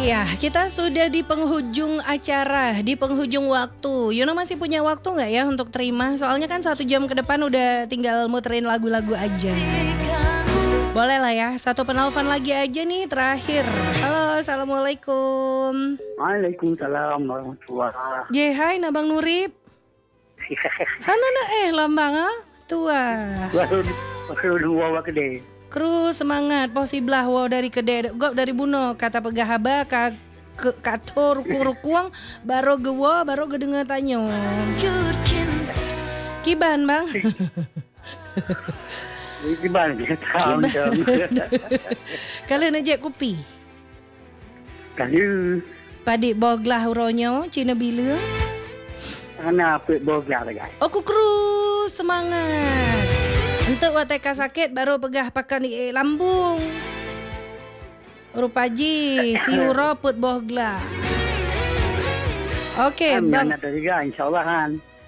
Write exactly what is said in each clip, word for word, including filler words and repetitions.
Ya, kita sudah di penghujung acara, di penghujung waktu. Yuno masih punya waktu nggak ya untuk terima? Soalnya kan satu jam ke depan udah tinggal muterin lagu-lagu aja. Boleh lah ya, satu penelpon lagi aja nih terakhir. Halo, assalamualaikum. Waalaikumsalam warahmatullahi wabarakatuh. Ye, hai Nabang Nurip. Hana na eh lambang ah tua. Baru baru dua waktu deh. Kru semangat posiblah wow dari kede gop dari buno kata pegahaba ka ke katur kurukuang baro gewo baro gedenga tanyo. Kiban bang. Kiban kita tahu. Kalian aja kopi. Kalau Padik boglah uronyo Cina bila. ana apa boglah guys. Oku kru semangat. Untuk wateka sakit baru pegah pakai eh, lambung. Rupaji siuro put bogla. Okey, bang. Ana juga insyaallah kan.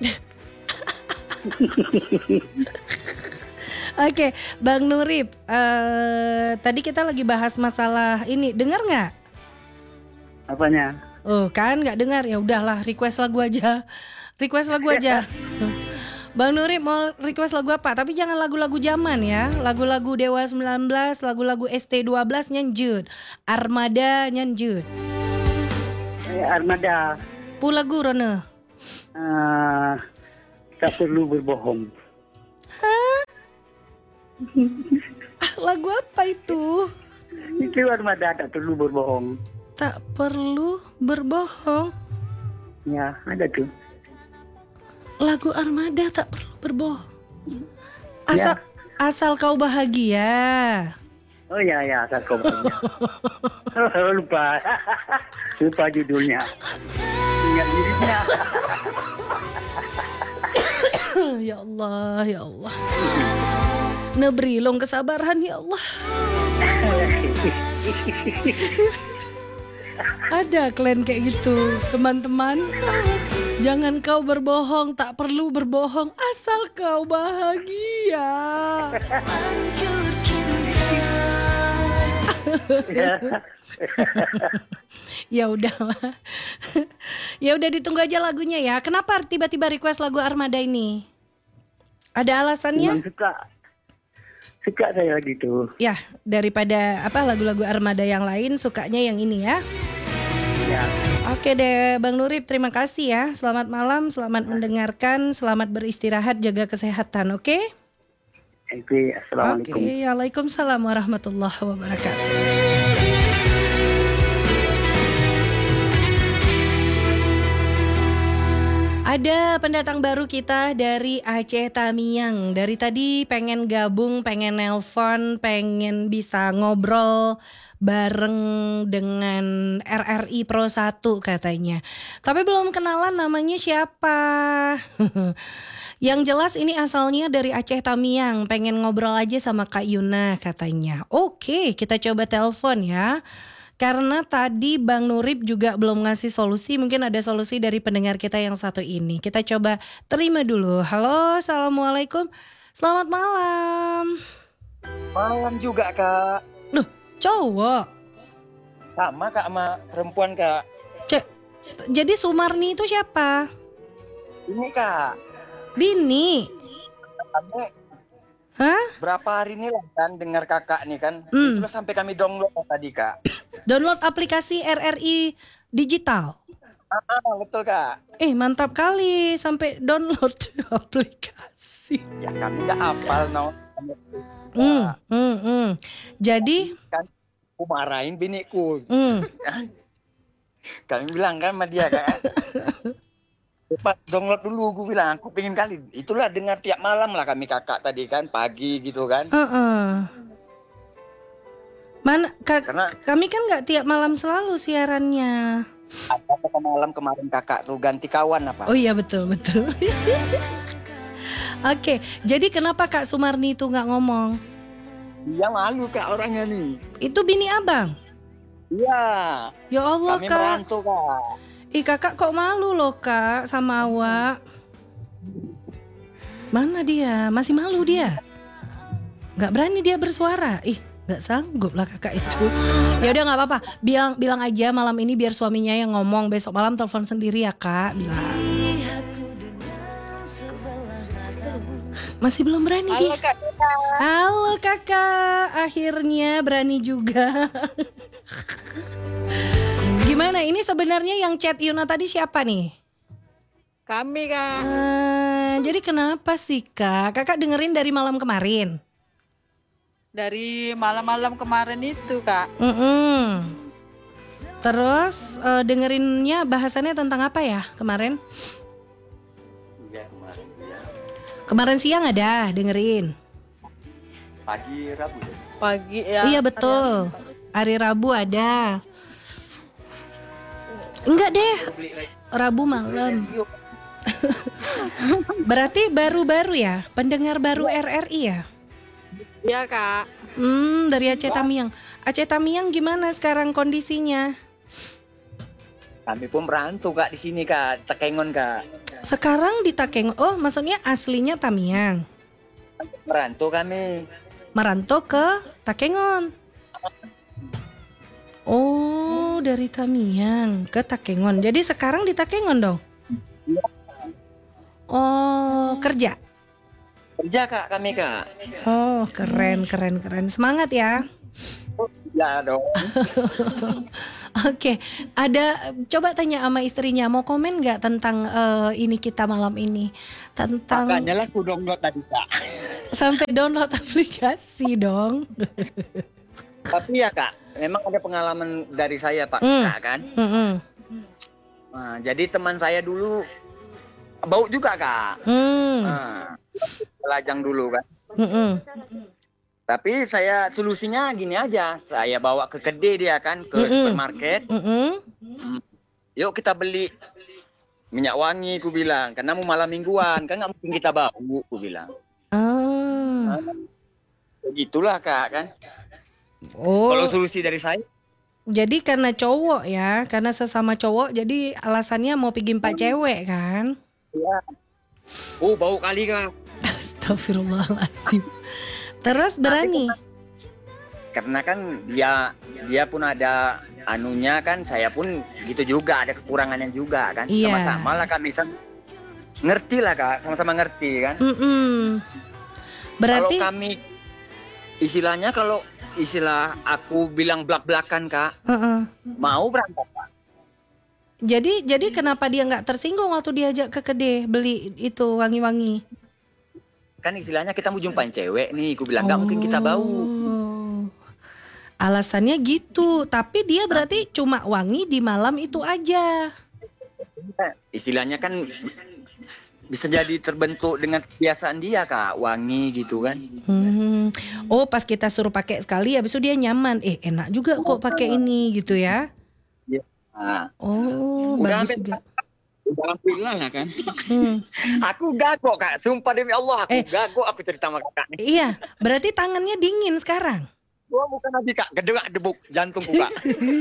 Okey, Bang Nurip. Uh, tadi kita lagi bahas masalah ini. Dengar nggak? Apanya? Oh, kan nggak dengar. Ya udahlah, request lagu aja. Request lagu aja. Bang Nurip mau request lagu apa? Tapi jangan lagu-lagu zaman ya. Lagu-lagu Dewa sembilan belas, lagu-lagu S T dua belas nyanjut. Armada nyanjut. Eh, Armada. Pu lagu Rona. Uh, tak perlu berbohong. Hah? Ah, lagu apa itu? Itu Armada tak perlu berbohong. Tak perlu berbohong. Ya, ada tuh. Lagu Armada tak perlu berbohong. Asal Ya. asal kau bahagia. Oh ya ya, asal kau bahagia. Oh, lupa. Lupa judulnya. Ingat liriknya. Ya Allah, ya Allah. Nebri long kesabaran ya Allah. Ada kalian kayak gitu, teman-teman. Jangan kau berbohong, tak perlu berbohong, asal kau bahagia. Ya udahlah. Ya udah ditunggu aja lagunya ya. Kenapa tiba-tiba request lagu Armada ini? Ada alasannya? Memang suka. Suka saya gitu. Ya, daripada apa lagu-lagu Armada yang lain sukanya yang ini ya. Ya. Oke deh Bang Nurip, terima kasih ya. Selamat malam, selamat mendengarkan, selamat beristirahat, jaga kesehatan, oke? Oke, assalamualaikum. Oke, waalaikumsalam warahmatullahi wabarakatuh. Ada pendatang baru kita dari Aceh Tamiang. Dari tadi pengen gabung, pengen nelpon, pengen bisa ngobrol bareng dengan R R I Pro satu katanya. Tapi belum kenalan namanya siapa. Yang jelas ini asalnya dari Aceh Tamiang. Pengen ngobrol aja sama Kak Yuna katanya. Oke, kita coba telepon ya. Karena tadi Bang Nurip juga belum ngasih solusi. Mungkin ada solusi dari pendengar kita yang satu ini. Kita coba terima dulu. Halo, assalamualaikum. Selamat malam. Malam juga kak. Loh, cowok. Sama kak sama perempuan kak. Cek. Jadi Sumarni itu siapa? Ini kak. Bini. Kami Hah? berapa hari ini lah kan dengar kakak nih kan. Hmm. Itulah sampai kami download tadi kak. Download aplikasi R R I digital. Ah, ah, betul kak. Eh, mantap kali sampai download aplikasi. Ya kami nggak hafal no. Hmm, hmm, hmm. Jadi, Kan aku marahin biniku. hmm. Kami bilang kan sama dia kak. Cepat download dulu, gue bilang. Aku pengen kali. Itulah dengar tiap malam lah kami kakak tadi kan. Pagi gitu kan. Uh-uh. Mana ka- Karena- kami kan nggak tiap malam selalu siarannya. Apa malam kemarin kakak tuh ganti kawan apa. Oh iya betul betul. Oke, jadi kenapa Kak Sumarni itu nggak ngomong? Dia malu kak orangnya nih. Itu bini abang. Iya. Ya Allah Kami Kak. merantau kak. Ih kakak kok malu loh Kak sama awak. Mana dia? Masih malu dia? Nggak berani dia bersuara. Ih, nggak sanggup lah kakak itu. Ya udah nggak apa-apa. Bilang bilang aja malam ini biar suaminya yang ngomong. Besok malam telepon sendiri ya kak. Bilang. Masih belum berani Halo dia. Kak Dina. Halo kakak. Akhirnya berani juga. Gimana? Ini sebenarnya yang chat Yuna tadi siapa nih? Kami Kak. Eh, jadi kenapa sih kak? Kakak dengerin dari malam kemarin? Dari malam-malam kemarin itu Kak. Mm-mm. Terus eh, dengerinnya bahasannya tentang apa ya kemarin? Iya kemarin ya. Kemarin siang ada dengerin. Pagi Rabu. Pagi ya. Iya betul. Hari Rabu ada. Enggak deh. Rabu malam. Berarti baru-baru ya? Pendengar baru R R I ya? Iya Kak. Hmm, dari Aceh Tamiang. Aceh Tamiang gimana sekarang kondisinya? Kami pun merantau Kak di sini Kak, Takengon Kak. Sekarang di Takeng. Oh, maksudnya aslinya Tamiang. Merantau kami. Merantau ke Takengon. Oh, dari Tamiang ke Takengon. Jadi sekarang di Takengon dong? Oh, kerja. Kerja Kak kami Kak. Oh, keren, keren, keren. Semangat ya. Ya dong. Oke, ada coba tanya sama istrinya mau komen nggak tentang eh, ini kita malam ini tentang Makanya lah aku download tadi Kak. sampai download aplikasi dong. Tapi ya Kak, memang ada pengalaman dari saya Pak Hmm. Kak kan. Mm-mm. Nah, jadi teman saya dulu bau juga Kak. Hmm. Nah, pelajang dulu kan. Mm-mm. Tapi saya solusinya gini aja, saya bawa ke kedai dia kan, ke Mm-mm. supermarket. Mm-mm. Yuk kita beli minyak wangi, ku bilang, karena mau malam mingguan, kan nggak mungkin kita bau, ku bilang. Ah. Begitulah Kak kan. Oh, Kalau solusi dari saya, jadi karena cowok ya, karena sesama cowok, jadi alasannya mau pigim pak cewek kan? ya. Oh bau kali Kak. Astagfirullahaladzim. Terus berani? Karena kan dia dia pun ada anunya kan, saya pun gitu juga, ada kekurangannya juga kan. Iya. Sama-sama lah kami san- ngerti lah Kak, sama-sama ngerti kan. Mm-mm. Berarti Kalau kami istilahnya kalau istilah aku bilang belak-belakan Kak, uh-uh. mau berangkat Kak. Jadi jadi kenapa dia nggak tersinggung waktu diajak ke kedai beli itu wangi-wangi? Kan istilahnya kita mau jumpain cewek nih, aku bilang nggak mungkin kita bau. Oh. Alasannya gitu, tapi dia berarti cuma wangi di malam itu aja. Istilahnya kan bisa jadi terbentuk dengan kebiasaan dia Kak, wangi gitu kan. Hmm. Oh, pas kita suruh pakai sekali, habis itu dia nyaman. Eh, enak juga kok pakai ini gitu ya. Nah, Oh, Udah bagus sampai- juga. alhamdulillah lah kan. Hmm. Aku gagok Kak, sumpah demi Allah aku Eh. gagok, aku cerita sama Kakak nih. Iya, berarti tangannya dingin sekarang. Gua bukan nabi Kak, gedegak debuk jantungku Kak.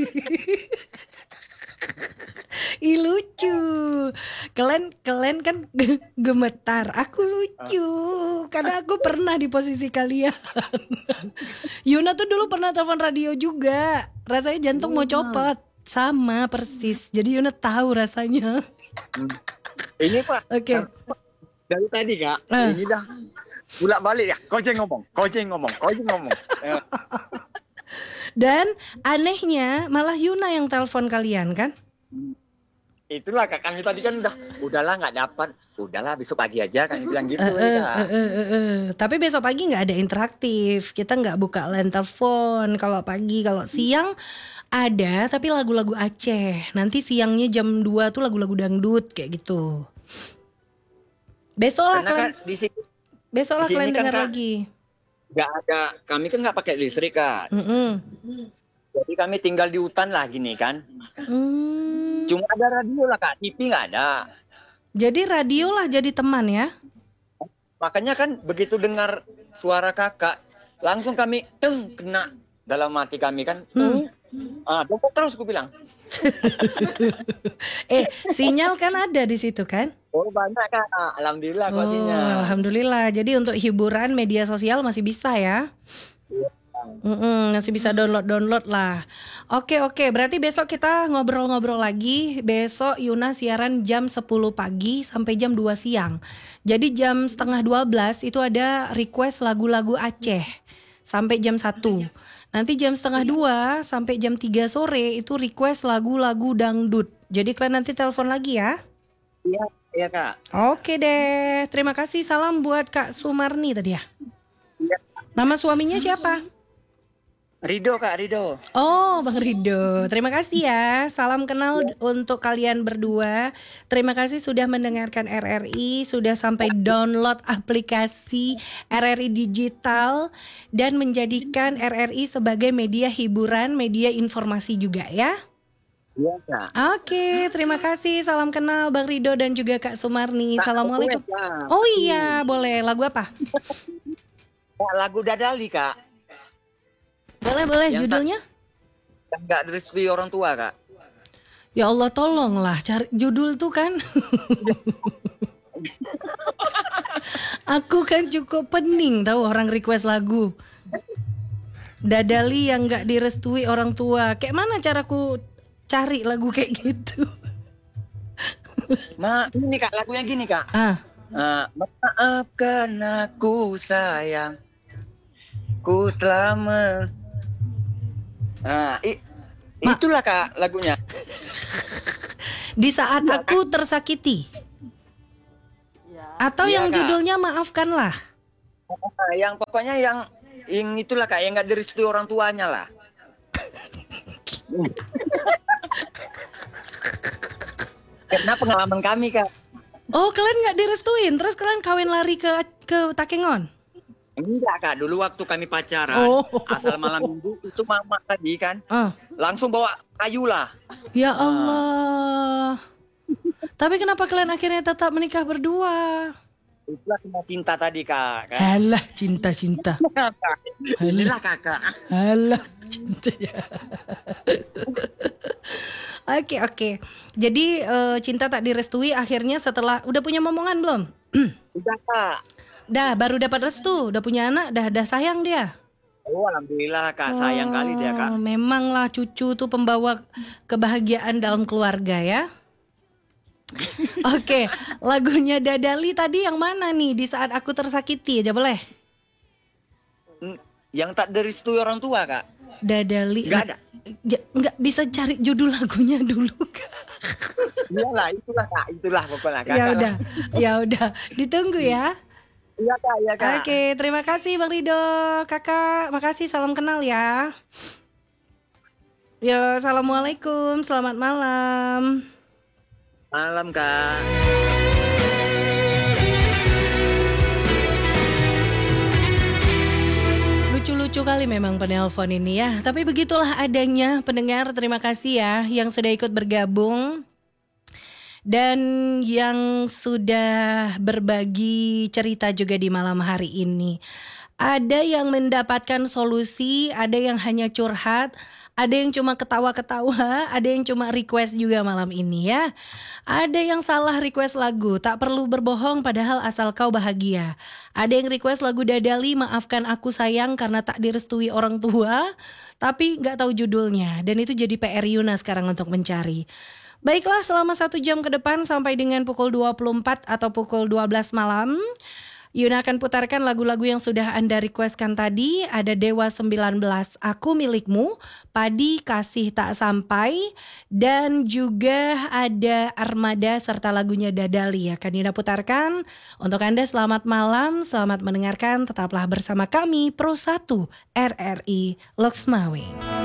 Ih lucu. Kalian kalian kan ge- gemetar. Aku lucu karena aku pernah di posisi kalian. Yuna tuh dulu pernah telepon radio juga. Rasanya jantung mau copot. Sama persis. Jadi Yuna tahu rasanya. Ini Pak, Oke. dari tadi Kak, Ah. ini dah bolak balik ya. Kau jangan ngomong, kau jangan ngomong, kau jangan ngomong. Eh, Dan anehnya malah Yuna yang telepon kalian kan? Itulah Kak, kami tadi kan udah, udahlah nggak dapat, udahlah besok pagi aja kami bilang gitu Eh, ya eh, Kak. eh, eh, eh, eh. Tapi besok pagi nggak ada interaktif. Kita nggak buka line telepon. Kalau pagi, kalau siang ada, tapi lagu-lagu Aceh. Nanti siangnya jam dua tuh lagu-lagu dangdut kayak gitu. Besok lah Karena kan kalian, di sini besok lah di sini kalian kan, dengar Kak, lagi. nggak ada, kami kan nggak pakai listrik Kak. Mm-mm. Jadi kami tinggal di hutan lah gini kan. Hmm. Cuma ada radio lah Kak, T V nggak ada. Jadi radio lah jadi teman ya. Makanya kan begitu dengar suara Kakak, langsung kami teng kena dalam hati kami kan. Hmm. Ah, dompet terus aku bilang. Eh, sinyal kan ada di situ kan? Oh banyak Kak, alhamdulillah Oh, kuasinya. alhamdulillah. Jadi untuk hiburan media sosial masih bisa ya. Mm-mm, masih bisa download-download lah. Oke oke, berarti besok kita ngobrol-ngobrol lagi. Besok Yuna siaran jam sepuluh pagi sampai jam dua siang. Jadi jam setengah dua belas itu ada request lagu-lagu Aceh sampai jam satu. Nanti jam setengah dua sampai jam tiga sore itu request lagu-lagu dangdut. Jadi kalian nanti telepon lagi ya. Iya, iya Kak. Oke deh, terima kasih. Salam buat Kak Sumarni tadi ya. Iya. Nama suaminya siapa? Rido Kak, Rido. Oh, Bang Rido. Terima kasih ya. Salam kenal untuk kalian berdua. Terima kasih sudah mendengarkan R R I, sudah sampai download aplikasi R R I Digital dan menjadikan R R I sebagai media hiburan, media informasi juga ya. Iya Kak. Oke, terima kasih. Salam kenal Bang Rido dan juga Kak Sumarni. Kak, Assalamualaikum. boleh, Kak. Oh iya, boleh. Lagu apa? Kak, lagu Dadali Kak. Boleh, boleh. Yang Judulnya? Yang nggak direstui orang tua Kak. Ya Allah, tolonglah cari judul tuh kan. Aku kan cukup pening tahu orang request lagu. Dadali yang nggak direstui orang tua. Kayak mana caraku cari lagu kayak gitu? Ma, ini Kak, lagunya gini Kak. Ah, Uh, maafkan aku sayang, ku telah men... Nah, i- Ma- itulah Kak lagunya. di saat aku tersakiti. Atau Iya, yang Kak. judulnya maafkanlah. Nah, yang pokoknya yang yang itulah Kak, yang nggak direstui orang tuanya lah. Karena pengalaman kami Kak. Oh, kalian nggak direstuin, terus kalian kawin lari ke ke Takengon? Enggak Kak, dulu waktu kami pacaran, Oh. asal malam minggu itu mama tadi kan, Ah, langsung bawa kayu lah. ya Allah. Tapi kenapa kalian akhirnya tetap menikah berdua? Itulah kena cinta tadi Kak. Kan? Halah, cinta-cinta. Inilah Kakak. Halah, cinta ya. Oke, oke. Jadi eh, cinta tak direstui akhirnya setelah udah punya momongan belum? Udah Kak. Dah, baru dapat restu, udah punya anak, dah dah sayang dia. Oh alhamdulillah Kak, sayang kali dia Kak. Oh, memanglah cucu tuh pembawa kebahagiaan dalam keluarga ya. Oke, lagunya Dadali tadi yang mana nih? Di saat aku tersakiti aja boleh? Hmm, Yang tak direstui orang tua Kak. Dadali. Nggak ada. Ja- nggak bisa cari judul lagunya dulu Kak. Iyalah, itulah Kak, itulah pokoknya Kak. Ya udah, ya udah, ditunggu ya. Iya Kak, iya Kak. Oke, terima kasih Bang Rido, Kakak. Makasih, salam kenal ya. Yo, assalamualaikum, selamat malam. Malam Kak. Lucu-lucu kali memang penelpon ini ya. Tapi begitulah adanya pendengar. Terima kasih ya yang sudah ikut bergabung. Dan yang sudah berbagi cerita juga di malam hari ini. Ada yang mendapatkan solusi, ada yang hanya curhat, ada yang cuma ketawa-ketawa, ada yang cuma request juga malam ini ya. Ada yang salah request lagu, tak perlu berbohong padahal asal kau bahagia. Ada yang request lagu Dadali, maafkan aku sayang karena tak direstui orang tua, tapi gak tahu judulnya. Dan itu jadi P R Yuna sekarang untuk mencari. Baiklah, selama satu jam ke depan sampai dengan pukul dua puluh empat atau pukul dua belas malam, Yuna akan putarkan lagu-lagu yang sudah Anda requestkan tadi. Ada Dewa sembilan belas, Aku Milikmu, Padi Kasih Tak Sampai, dan juga ada Armada serta lagunya Dadali akan Yuna putarkan. Untuk Anda selamat malam, selamat mendengarkan, tetaplah bersama kami Pro satu R R I Loksmawe.